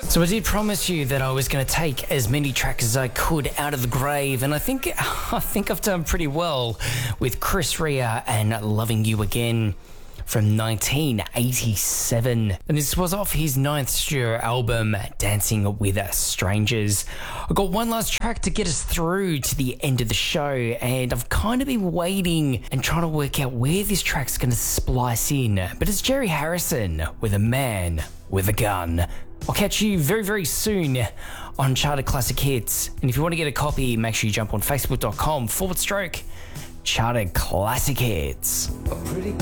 So I did promise you that I was going to take as many tracks as I could out of the grave, and I think I've done pretty well with Chris Rea and Loving You Again from 1987. And this was off his 9th studio album, Dancing with Strangers. I've got one last track to get us through to the end of the show, and I've kind of been waiting and trying to work out where this track's going to splice in. But it's Jerry Harrison with A Man with a Gun. I'll catch you very, very soon on Charted Classic Hits. And if you want to get a copy, make sure you jump on facebook.com/Charted Classic Hits.